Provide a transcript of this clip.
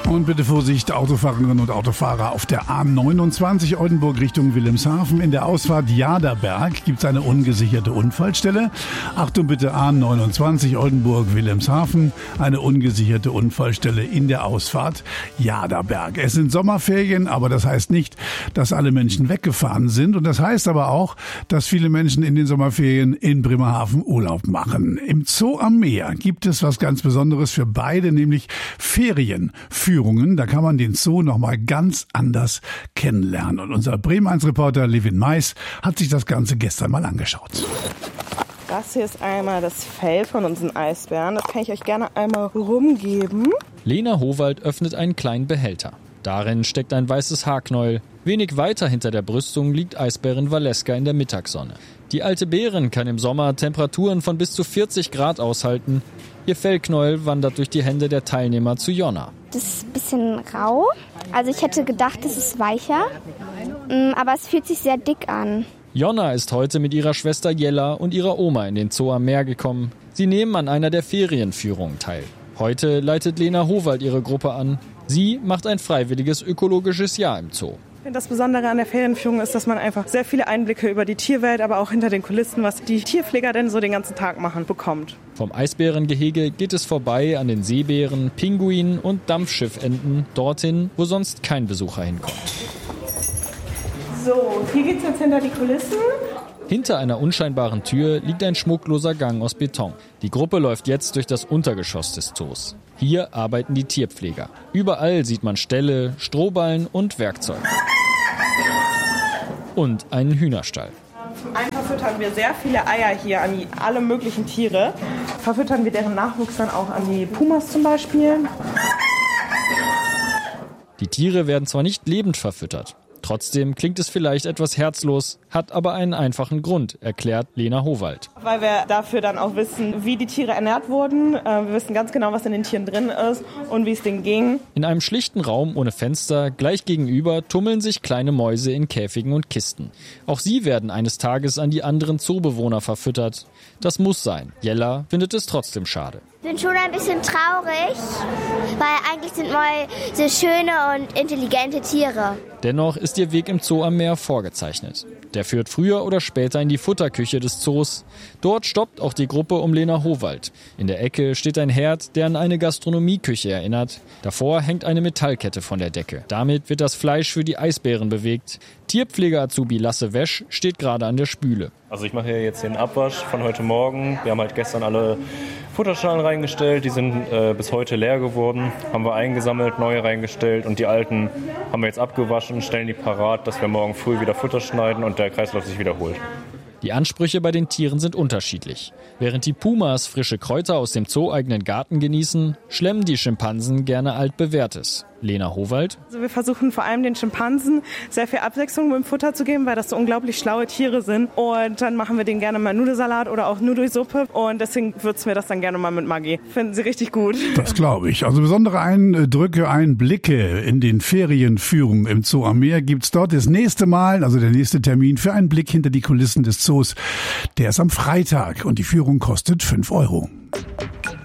Und bitte Vorsicht, Autofahrerinnen und Autofahrer auf der A29 Oldenburg Richtung Wilhelmshaven. In der Ausfahrt Jaderberg gibt es eine ungesicherte Unfallstelle. Achtung bitte, A29 Oldenburg Wilhelmshaven, eine ungesicherte Unfallstelle in der Ausfahrt Jaderberg. Es sind Sommerferien, aber das heißt nicht, dass alle Menschen weggefahren sind. Und das heißt aber auch, dass viele Menschen in den Sommerferien in Bremerhaven Urlaub machen. Im Zoo am Meer gibt es was ganz Besonderes für beide, nämlich Ferienführungen. Da kann man den Zoo nochmal ganz anders kennenlernen. Und unser Bremen 1 Reporter Levin Mais hat sich das Ganze gestern mal angeschaut. Das hier ist einmal das Fell von unseren Eisbären. Das kann ich euch gerne einmal rumgeben. Lena Howald öffnet einen kleinen Behälter. Darin steckt ein weißes Haarknäuel. Wenig weiter hinter der Brüstung liegt Eisbärin Valeska in der Mittagssonne. Die alte Bärin kann im Sommer Temperaturen von bis zu 40 Grad aushalten. Ihr Fellknäuel wandert durch die Hände der Teilnehmer zu Jonna. Das ist ein bisschen rau. Also ich hätte gedacht, es ist weicher, aber es fühlt sich sehr dick an. Jonna ist heute mit ihrer Schwester Jella und ihrer Oma in den Zoo am Meer gekommen. Sie nehmen an einer der Ferienführungen teil. Heute leitet Lena Howald ihre Gruppe an. Sie macht ein freiwilliges ökologisches Jahr im Zoo. Das Besondere an der Ferienführung ist, dass man einfach sehr viele Einblicke über die Tierwelt, aber auch hinter den Kulissen, was die Tierpfleger denn so den ganzen Tag machen, bekommt. Vom Eisbärengehege geht es vorbei an den Seebären, Pinguinen und Dampfschiffenten, dorthin, wo sonst kein Besucher hinkommt. So, hier geht's jetzt hinter die Kulissen. Hinter einer unscheinbaren Tür liegt ein schmuckloser Gang aus Beton. Die Gruppe läuft jetzt durch das Untergeschoss des Zoos. Hier arbeiten die Tierpfleger. Überall sieht man Ställe, Strohballen und Werkzeug. Und einen Hühnerstall. Zum einen verfüttern wir sehr viele Eier hier an alle möglichen Tiere. Verfüttern wir deren Nachwuchs dann auch an die Pumas zum Beispiel. Die Tiere werden zwar nicht lebend verfüttert. Trotzdem klingt es vielleicht etwas herzlos, hat aber einen einfachen Grund, erklärt Lena Howald. Weil wir dafür dann auch wissen, wie die Tiere ernährt wurden. Wir wissen ganz genau, was in den Tieren drin ist und wie es denen ging. In einem schlichten Raum ohne Fenster, gleich gegenüber, tummeln sich kleine Mäuse in Käfigen und Kisten. Auch sie werden eines Tages an die anderen Zoobewohner verfüttert. Das muss sein. Jella findet es trotzdem schade. Ich bin schon ein bisschen traurig, weil eigentlich sind Mäuse schöne und intelligente Tiere. Dennoch ist ihr Weg im Zoo am Meer vorgezeichnet. Der führt früher oder später in die Futterküche des Zoos. Dort stoppt auch die Gruppe um Lena Howald. In der Ecke steht ein Herd, der an eine Gastronomieküche erinnert. Davor hängt eine Metallkette von der Decke. Damit wird das Fleisch für die Eisbären bewegt. Tierpfleger-Azubi Lasse Wesch steht gerade an der Spüle. Also ich mache hier jetzt den Abwasch von heute Morgen. Wir haben halt gestern alle Futterschalen reingestellt, die sind bis heute leer geworden, haben wir eingesammelt, neue reingestellt und die alten haben wir jetzt abgewaschen, stellen die parat, dass wir morgen früh wieder Futter schneiden und der Kreislauf sich wiederholt. Die Ansprüche bei den Tieren sind unterschiedlich. Während die Pumas frische Kräuter aus dem zoo-eigenen Garten genießen, schlemmen die Schimpansen gerne altbewährtes. Lena Howald. Also wir versuchen vor allem den Schimpansen sehr viel Abwechslung im Futter zu geben, weil das so unglaublich schlaue Tiere sind. Und dann machen wir denen gerne mal Nudelsalat oder auch Nudelsuppe. Und deswegen würzen wir das dann gerne mal mit Maggi. Finden sie richtig gut. Das glaube ich. Also besondere Eindrücke, Einblicke in den Ferienführungen im Zoo am Meer gibt's dort. Das nächste Mal, also der nächste Termin für einen Blick hinter die Kulissen des Zoos, der ist am Freitag und die Führung kostet 5 €.